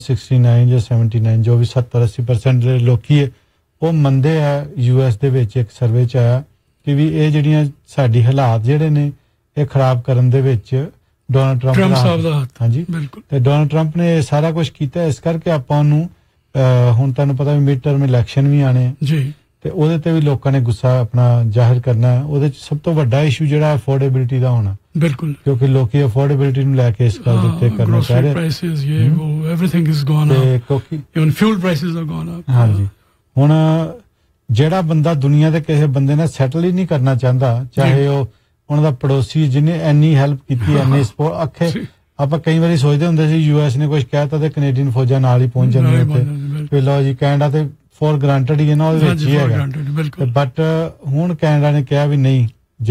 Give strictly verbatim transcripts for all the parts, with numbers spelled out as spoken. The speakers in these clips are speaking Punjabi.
ਸਿਕਸਟੀ ਨਾਈਨ ਜਾਂ ਸੈਵਨਟੀ ਨਾਈਨ ਜੋ ਵੀ ਸੱਤਰ ਅੱਸੀ ਪਰਸੈਂਟ ਦੇ ਲੋਕੀ ਹੈ ਉਹ ਮੰਨਦੇ ਆ ਯੂ ਐਸ ਦੇ ਵਿੱਚ ਇੱਕ ਸਰਵੇ 'ਚ ਆਇਆ ਕਿ ਵੀ ਇਹ ਜਿਹੜੀਆਂ ਸਾਡੀ ਹਾਲਾਤ ਜਿਹੜੇ ਨੇ ਇਹ ਖਰਾਬ ਕਰਨ ਦੇ ਵਿੱਚ ਡੋਨਾਲਡ ਟਰੰਪ ਸਾਹਿਬ ਦਾ ਹੱਥ। ਹਾਂਜੀ ਬਿਲਕੁਲ। ਤੇ ਡੋਨਾਲਡ ਟਰੰਪ ਨੇ ਇਹ ਸਾਰਾ ਕੁਝ ਕੀਤਾ ਇਸ ਕਰਕੇ ਆਪਾਂ ਉਹਨੂੰ ਹੁਣ ਤੁਹਾਨੂੰ ਪਤਾ ਵੀ ਮਿਡ ਟਰਮ ਇਲੈਕਸ਼ਨ ਵੀ ਆਣੇ ਜੀ ਤੇ ਉਹਦੇ ਤੇ ਵੀ ਲੋਕਾਂ ਨੇ ਗੁੱਸਾ ਆਪਣਾ ਜ਼ਾਹਿਰ ਕਰਨਾ। ਉਹਦੇ 'ਚ ਸਭ ਤੋਂ ਵੱਡਾ ਇਸ਼ੂ ਜਿਹੜਾ ਅਫੋਰਡੇਬਿਲਿਟੀ ਦਾ ਹੋਣਾ ਬਿਲਕੁਲ ਕਿਉਂਕਿ ਲੋਕੀ ਅਫੋਰਡੇਬਿਲਿਟੀ ਨੂੰ ਲੈ ਕੇ ਇਸ ਗੱਲ ਦੇ ਉੱਤੇ ਕਰਨਾ ਚਾਹ ਰਹੇ ਪ੍ਰਾਈਸਿਸ ਇਹ ਉਹ ਐਵਰੀਥਿੰਗ ਇਜ਼ ਗੋਨ ਅਪ ਕਿਉਂਕਿ even fuel prices R gone up. ਹਾਂਜੀ ਹੁਣ ਜਿਹੜਾ ਬੰਦਾ ਦੁਨੀਆ ਦੇ ਕਿਸੇ ਬੰਦੇ ਨਾਲ ਸੈਟਲ ਹੀ ਨਹੀਂ ਕਰਨਾ ਚਾਹੁੰਦਾ ਚਾਹੇ ਉਹ ਉਹਨਾਂ ਦਾ ਪੜੋਸੀ ਜਿਹਨੇ ਇੰਨੀ ਹੈਲਪ ਕੀਤੀ ਇੰਨੀ ਸਪੋਰਟ ਅੱਖੇ ਆਪਾਂ ਕਈ ਵਾਰੀ ਸੋਚਦੇ ਹੁੰਦੇ ਸੀ ਯੂ ਐਸ ਨੇ ਕੁਝ ਕਹਿਤਾ ਤੇ ਕੈਨੇਡੀਅਨ ਫੌਜਾਂ ਨਾਲ ਹੀ ਪਹੁੰਚ ਜਾਂਦੀਆਂ ਇੱਥੇ ਲਓ ਜੀ ਕੈਨੇਡਾ ਤੇ ਫੋਰ ਗ੍ਰਾਂਟਡ ਹੀ ਹੈ ਨਾ ਉਹਦੇ ਵਿੱਚ ਹੀ ਹੈਗਾ ਬਟ ਹੁਣ ਕੈਨੇਡਾ ਨੇ ਕਿਹਾ ਵੀ ਨਹੀਂ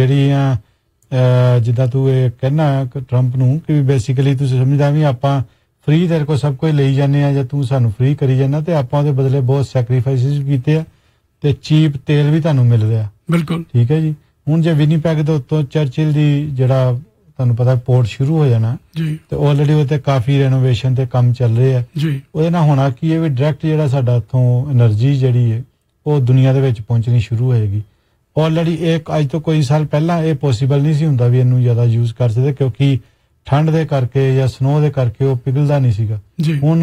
ਜਿਹੜੀਆਂ ਜਿੱਦਾਂ ਤੂੰ ਇਹ ਕਹਿਣਾ ਟਰੰਪ ਨੂੰ ਕਿ ਬੇਸਿਕਲੀ ਤੁਸੀਂ ਸਮਝਦਾ ਵੀ ਆਪਾਂ ਫ੍ਰੀ ਤੇਰੇ ਕੋਲ ਸਭ ਕੁਝ ਲਈ ਜਾਂਦੇ ਆ ਜਾਂ ਤੂੰ ਸਾਨੂੰ ਫ੍ਰੀ ਕਰੀ ਜਾਂਦਾ ਤੇ ਆਪਾਂ ਉਹਦੇ ਬਦਲੇ ਬਹੁਤ ਸੈਕਰੀਫਾਈਸਿਸ ਕੀਤੇ ਆ ਤੇ ਚੀਪ ਤੇਲ ਵੀ ਤੁਹਾਨੂੰ ਮਿਲ ਰਿਹਾ ਬਿਲਕੁਲ ਠੀਕ ਹੈ ਜੀ। ਹੁਣ ਜੇ ਵਿਨੀਪੈਗ ਦੇ ਉੱਤੋਂ ਚਰਚਿਲ ਦੀ ਜਿਹੜਾ ਤੁਹਾਨੂੰ ਪਤਾ ਪੋਰਟ ਸ਼ੁਰੂ ਹੋ ਜਾਣਾ ਜੀ ਤੇ ਆਲਰੇਡੀ ਉਹ ਤੇ ਕਾਫੀ ਰੈਨੋਵੇਸ਼ਨ ਤੇ ਕੰਮ ਚੱਲ ਰਹੇ ਆ ਜੀ ਉਹਦੇ ਨਾਲ ਹੋਣਾ ਕੀ ਹੈ ਵੀ ਡਾਇਰੈਕਟ ਜਿਹੜਾ ਸਾਡਾ ਉੱਥੋਂ એનર્ਜੀ ਜਿਹੜੀ ਹੈ ਉਹ ਦੁਨੀਆ ਦੇ ਵਿੱਚ ਪਹੁੰਚਣੀ ਸ਼ੁਰੂ ਹੋਏਗੀ। ਆਲਰੇਡੀ ਇੱਕ ਅੱਜ ਤੋਂ ਕੋਈ ਸਾਲ ਪਹਿਲਾਂ ਇਹ ਪੋਸੀਬਲ ਨਹੀਂ ਸੀ ਹੁੰਦਾ ਵੀ ਇਹਨੂੰ ਜ਼ਿਆਦਾ ਯੂਜ਼ ਕਰ ਸਕਦੇ ਕਿਉਂਕਿ ਠੰਡ ਦੇ ਕਰਕੇ ਜਾਂ ਸਨੋ ਦੇ ਕਰਕੇ ਉਹ ਪਿਘਲਦਾ ਨਹੀਂ ਸੀਗਾ। ਹੁਣ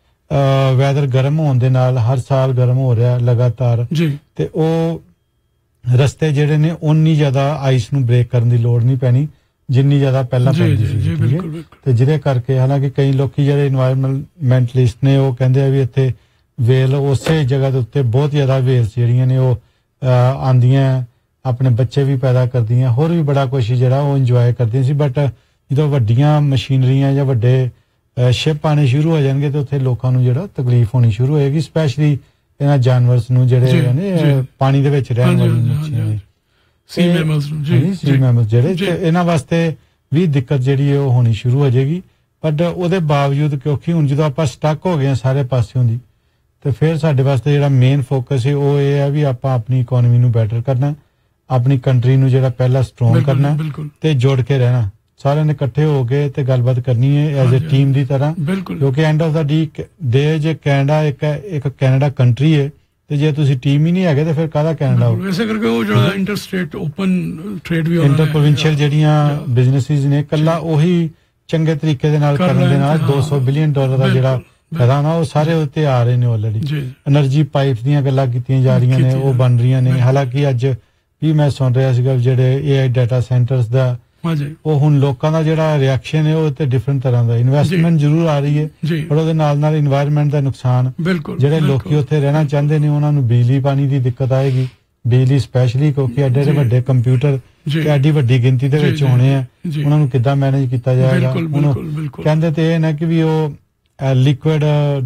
ਵੈਦਰ ਗਰਮ ਹੋਣ ਦੇ ਨਾਲ ਹਰ ਸਾਲ ਗਰਮ ਹੋ ਰਿਹਾ ਲਗਾਤਾਰ ਜੀ ਤੇ ਉਹ ਰਸਤੇ ਜਿਹੜੇ ਨੇ ਉਨੀ ਜ਼ਿਆਦਾ ਆਈਸ ਨੂੰ ਬ੍ਰੇਕ ਕਰਨ ਦੀ ਲੋੜ ਨਹੀਂ ਪੈਣੀ ਜਿੰਨੀ ਜ਼ਿਆਦਾ ਪਹਿਲਾਂ ਪੈਂਦੀ ਸੀ ਤੇ ਜਿਹਦੇ ਕਰਕੇ ਹਾਲਾਂਕਿ ਕਈ ਲੋਕੀ ਜਿਹੜੇ ਇਨਵਾਇਰਨਮੈਂਟਲਿਸਟ ਨੇ ਉਹ ਕਹਿੰਦੇ ਆ ਵੀ ਇੱਥੇ ਵੇਲ ਉਸੇ ਜਗ੍ਹਾ ਦੇ ਉੱਤੇ ਬਹੁਤ ਜ਼ਿਆਦਾ ਵੇਲਸ ਜਿਹੜੀਆਂ ਨੇ ਉਹ ਆਉਂਦੀਆਂ ਆਪਣੇ ਬੱਚੇ ਵੀ ਪੈਦਾ ਕਰਦੀਆਂ ਹੋਰ ਵੀ ਬੜਾ ਕੁਛ ਜਿਹੜਾ ਉਹ ਇੰਜੋਏ ਕਰਦੀਆਂ ਸੀ ਬਟ ਜਦੋਂ ਵੱਡੀਆਂ ਮਸ਼ੀਨਰੀਆਂ ਜਾਂ ਵੱਡੇ ਸ਼ਿਪ ਆਉਣੇ ਸ਼ੁਰੂ ਹੋ ਜਾਣਗੇ ਤੇ ਉੱਥੇ ਲੋਕਾਂ ਨੂੰ ਜਿਹੜਾ ਤਕਲੀਫ ਹੋਣੀ ਸ਼ੁਰੂ ਹੋਏਗੀ ਸਪੈਸ਼ਲੀ ਇਹਨਾਂ ਜਾਨਵਰਸ ਨੂੰ ਜਿਹੜੇ ਨੇ ਪਾਣੀ ਦੇ ਵਿੱਚ ਰਹਿਣ ਵਾਲੀ ਮੱਛੀਆਂ ਸੀ ਮੈਮਲਸ ਜੀ ਸੀ ਮੈਮਲਸ ਜਿਹੜੇ ਇਹਨਾਂ ਵਾਸਤੇ ਵੀ ਦਿੱਕਤ ਜਿਹੜੀ ਉਹ ਹੋਣੀ ਸ਼ੁਰੂ ਹੋ ਜਾਏਗੀ ਬਟ ਉਹਦੇ ਬਾਵਜੂਦ ਕਿਉਂਕਿ ਹੁਣ ਜਦੋਂ ਆਪਾਂ ਸਟਕ ਹੋ ਗਏ ਸਾਰੇ ਪਾਸਿਓਂ ਦੀ ਤੇ ਫਿਰ ਸਾਡੇ ਵਾਸਤੇ ਜਿਹੜਾ ਮੇਨ ਫੋਕਸ ਹੈ ਉਹ ਇਹ ਹੈ ਵੀ ਆਪਾਂ ਆਪਣੀ ਇਕਨੋਮੀ ਨੂੰ ਬੈਟਰ ਕਰਨਾ ਆਪਣੀ ਕੰਟਰੀ ਨੂੰ ਜਿਹੜਾ ਪਹਿਲਾਂ ਸਟਰੋਂਗ ਕਰਨਾ ਤੇ ਜੋੜ ਕੇ ਰਹਿਣਾ ਸਾਰਿਆਂ ਨੇ ਇਕੱਠੇ ਹੋ ਕੇ ਤੇ ਗੱਲਬਾਤ ਕਰਨੀ ਹੈ ਐਜ਼ ਅ ਟੀਮ ਦੀ ਤਰ੍ਹਾਂ ਕਿਉਂਕਿ ਐਂਡ ਆਫ ਦਾ ਡੇ ਜੇ ਕੈਨੇਡਾ ਇੱਕ ਇੱਕ ਕੈਨੇਡਾ ਕੰਟਰੀ ਹੈ ਤੇ ਜੇ ਤੁਸੀਂ ਟੀਮ ਹੀ ਨਹੀਂ ਹੈਗੇ ਤੇ ਫਿਰ ਕਾਹਦਾ ਕੈਨੇਡਾ ਹੋ ਵੈਸੇ ਕਰਕੇ ਉਹ ਜਿਹੜਾ ਇੰਟਰ ਸਟੇਟ ਓਪਨ ਟ੍ਰੇਡ ਵੀ ਇੰਟਰ ਪ੍ਰੋਵਿੰਸ਼ੀਅਲ ਜਿਹੜੀਆਂ ਬਿਜ਼ਨੈਸਿਸ ਨੇ ਕੱਲਾ ਉਹੀ ਚੰਗੇ ਤਰੀਕੇ ਦੇ ਨਾਲ ਕਰਨ ਦੇ ਨਾਲ ਦੋ ਸੌ ਬਿਲੀਅਨ ਡਾਲਰ ਦਾ ਜਿਹੜਾ ਫਾਇਦਾ ਨਾ ਉਹ ਸਾਰੇ ਉੱਤੇ ਆ ਰਹੇ ਨੇ ਆਲਰੇਡੀ એનર્ਜੀ ਪਾਈਪਸ ਦੀਆਂ ਗੱਲਾਂ ਕੀਤੀਆਂ ਜਾ ਰਹੀਆਂ ਨੇ ਉਹ ਬਣ ਰਹੀਆਂ ਨੇ ਹਾਲਾਂਕਿ ਅੱਜ ਵੀ ਮੈਂ ਸੁਣ ਰਿਹਾ ਸੀਗਾ ਜਿਹੜੇ ਏ ਆਈ ਡਾਟਾ ਸੈਂਟਰਸ ਦਾ ਉਹ ਹੁਣ ਲੋਕਾਂ ਦਾ ਜਿਹੜਾ ਰਿਐਕਸ਼ਨ ਹੈ ਉਹ ਤੇ ਡਿਫਰੈਂਟ ਤਰ੍ਹਾਂ ਦਾ ਇਨਵੈਸਟਮੈਂਟ ਜ਼ਰੂਰ ਆ ਰਹੀ ਹੈ ਪਰ ਉਹਦੇ ਨਾਲ ਨਾਲ ਇਨਵਾਇਰਨਮੈਂਟ ਦਾ ਨੁਕਸਾਨ ਜਿਹੜੇ ਲੋਕੀ ਉੱਥੇ ਰਹਿਣਾ ਚਾਹੁੰਦੇ ਨੇ ਉਹਨਾਂ ਨੂੰ ਬਿਜਲੀ ਪਾਣੀ ਦੀ ਦਿੱਕਤ ਆਏਗੀ ਬਿਜਲੀ ਸਪੈਸ਼ਲੀ ਕਿਉਂਕਿ ਐਡੇ ਵੱਡੇ ਕੰਪਿਊਟਰ ਤੇ ਐਡੀ ਵੱਡੀ ਗਿਣਤੀ ਦੇ ਵਿੱਚ ਹੋਣੇ ਆ ਉਹਨਾਂ ਨੂੰ ਕਿੱਦਾਂ ਮੈਨੇਜ ਕੀਤਾ ਜਾਏਗਾ ਕਹਿੰਦੇ ਤੇ ਇਹ ਨਾ ਕਿ ਵੀ ਉਹ ਲਿਕੁਇਡ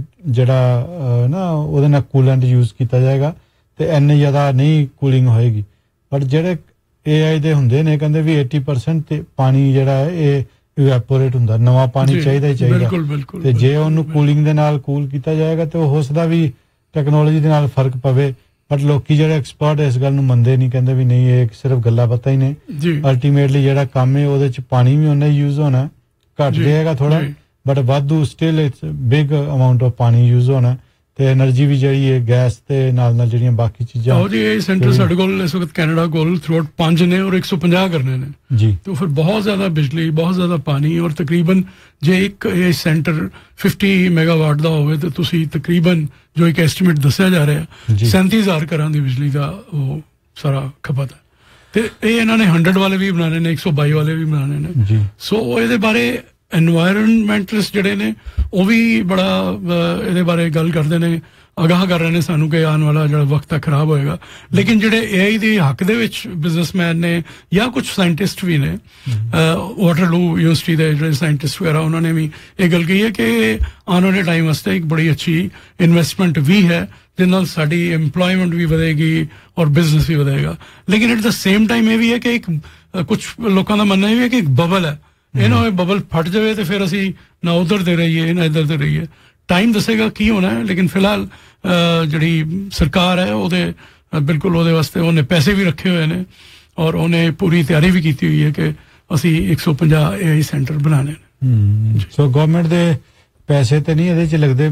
ਜਿਹੜਾ ਨਾ ਉਹਦੇ ਨਾਲ ਕੂਲੈਂਟ ਯੂਜ਼ ਕੀਤਾ ਜਾਏਗਾ ਤੇ ਇੰਨੀ ਜ਼ਿਆਦਾ ਨਹੀਂ ਕੂਲਿੰਗ ਹੋਏਗੀ ਬਟ ਜਿਹੜੇ ਏ ਆਈ ਦੇ ਹੁੰਦੇ ਨੇ ਕਹਿੰਦੇ ਵੀ eighty percent ਤੇ ਪਾਣੀ ਜਿਹੜਾ ਹੈ ਇਹ ਇਵੈਪੋਰੇਟ ਹੁੰਦਾ ਨਵਾਂ ਪਾਣੀ ਚਾਹੀਦਾ ਹੀ ਚਾਹੀਦਾ ਤੇ ਜੇ ਉਹਨੂੰ ਕੂਲਿੰਗ ਦੇ ਨਾਲ ਕੂਲ ਕੀਤਾ ਜਾਏਗਾ ਤੇ ਹੋ ਸਕਦਾ ਵੀ ਟੈਕਨੋਲੋਜੀ ਦੇ ਨਾਲ ਫਰਕ ਪਵੇ ਬਟ ਲੋਕੀ ਜਿਹੜੇ ਐਕਸਪਰਟ ਇਸ ਗੱਲ ਨੂੰ ਮੰਨਦੇ ਨਹੀਂ ਕਹਿੰਦੇ ਵੀ ਨਹੀਂ ਇਹ ਸਿਰਫ ਗੱਲਾਂ ਪਤਾ ਹੀ ਨੇ ਅਲਟੀਮੇਟਲੀ ਜਿਹੜਾ ਕੰਮ ਹੈ ਉਹਦੇ ਚ ਪਾਣੀ ਵੀ ਉਹਨਾਂ ਯੂਜ਼ ਹੋਣਾ ਘੱਟ ਜਾਏਗਾ ਥੋੜਾ ਬਟ ਵਾਧੂ still it's big amount of ਪਾਣੀ ਯੂਜ਼ ਹੋਣਾ ਤੇ એનર્ਜੀ ਵੀ ਜਿਹੜੀ ਹੈ ਗੈਸ ਤੇ ਨਾਲ ਨਾਲ ਜਿਹੜੀਆਂ ਬਾਕੀ ਚੀਜ਼ਾਂ ਉਹ ਜੀ ਇਹ ਸੈਂਟਰ ਸਾਡੇ ਕੋਲ ਇਸ ਵਕਤ ਕੈਨੇਡਾ ਕੋਲ ਥਰੂਆਊਟ ਪੰਜ ਨੇ ਔਰ ਇੱਕ ਸੌ ਪੰਜਾਹ ਕਰਨੇ ਨੇ ਜੀ ਤੇ ਫਿਰ ਬਹੁਤ ਜ਼ਿਆਦਾ ਬਿਜਲੀ ਬਹੁਤ ਜ਼ਿਆਦਾ ਪਾਣੀ ਔਰ ਤਕਰੀਬਨ ਜੇ ਇੱਕ ਇਹ ਸੈਂਟਰ fifty ਮੈਗਾਵਾਟ ਦਾ ਹੋਵੇ ਤੇ ਤੁਸੀਂ ਤਕਰੀਬਨ ਜੋ ਇੱਕ ਐਸਟੀਮੇਟ ਦੱਸਿਆ ਜਾ ਰਿਹਾ ਸੈਂਤੀ ਹਜ਼ਾਰ ਘਰਾਂ ਦੀ ਬਿਜਲੀ ਦਾ ਉਹ ਸਾਰਾ ਖਪਤ ਹੈ ਤੇ ਇਹ ਇਹਨਾਂ ਨੇ hundred ਵਾਲੇ ਵੀ ਬਣਾਉਣੇ ਨੇ ਇੱਕ ਸੌ ਬਾਈ ਵਾਲੇ ਵੀ ਬਣਾਉਣੇ ਨੇ ਜੀ ਸੋ ਇਹਦੇ ਬਾਰੇ ਐਨਵਾਇਰਨਮੈਂਟਲਿਸਟ ਜਿਹੜੇ ਨੇ ਉਹ ਵੀ ਬੜਾ ਇਹਦੇ ਬਾਰੇ ਗੱਲ ਕਰਦੇ ਨੇ ਆਗਾਹ ਕਰ ਰਹੇ ਨੇ ਸਾਨੂੰ ਕਿ ਆਉਣ ਵਾਲਾ ਜਿਹੜਾ ਵਕਤ ਹੈ ਖਰਾਬ ਹੋਏਗਾ ਲੇਕਿਨ ਜਿਹੜੇ ਏ ਆਈ ਦੇ ਹੱਕ ਦੇ ਵਿੱਚ ਬਿਜ਼ਨਸਮੈਨ ਨੇ ਜਾਂ ਕੁਝ ਸਾਇੰਟਿਸਟ ਵੀ ਨੇ ਵਾਟਰਲੂ ਯੂਨੀਵਰਸਿਟੀ ਦੇ ਜਿਹੜੇ ਸਾਇੰਟਿਸਟ ਵਗੈਰਾ ਉਹਨਾਂ ਨੇ ਵੀ ਇਹ ਗੱਲ ਕਹੀ ਹੈ ਕਿ ਆਉਣ ਵਾਲੇ ਟਾਈਮ ਵਾਸਤੇ ਇੱਕ ਬੜੀ ਅੱਛੀ ਇਨਵੈਸਟਮੈਂਟ ਵੀ ਹੈ ਜਿਹਦੇ ਨਾਲ ਸਾਡੀ ਐਮਪਲੋਇਮੈਂਟ ਵੀ ਵਧੇਗੀ ਔਰ ਬਿਜ਼ਨਸ ਵੀ ਵਧੇਗਾ ਲੇਕਿਨ ਐਟ ਦ ਸੇਮ ਟਾਈਮ ਇਹ ਵੀ ਹੈ ਕਿ ਇੱਕ ਕੁਝ ਲੋਕਾਂ ਦਾ ਮੰਨਣਾ ਇਹ ਵੀ ਹੈ ਕਿ ਇੱਕ ਬਬਲ ਹੈ ਇਹ ਨਾ ਹੋਏ ਬਬਲ ਫਟ ਜਾਵੇ ਤੇ ਫਿਰ ਅਸੀਂ ਨਾ ਉਧਰ ਤੇ ਰਹੀਏ ਨਾ ਇੱਧਰ ਤੇ ਰਹੀਏ ਟਾਈਮ ਦੱਸੇਗਾ ਕੀ ਹੋਣਾ ਹੈ ਲੇਕਿਨ ਫਿਲਹਾਲ ਜਿਹੜੀ ਸਰਕਾਰ ਹੈ ਉਹਦੇ ਬਿਲਕੁਲ ਉਹਦੇ ਵਾਸਤੇ ਉਹਨੇ ਪੈਸੇ ਵੀ ਰੱਖੇ ਹੋਏ ਨੇ ਔਰ ਉਹਨੇ ਪੂਰੀ ਤਿਆਰੀ ਵੀ ਕੀਤੀ ਹੋਈ ਹੈ ਕਿ ਅਸੀਂ ਇੱਕ ਸੌ ਪੰਜਾਹ ਏ ਆਈ ਸੈਂਟਰ ਬਣਾਉਣੇ ਨੇ ਸੋ ਗਵਰਨਮੈਂਟ ਦੇ ਪੈਸੇ ਤੇ ਨਹੀਂ ਇਹਦੇ ਚ ਲੱਗਦੇ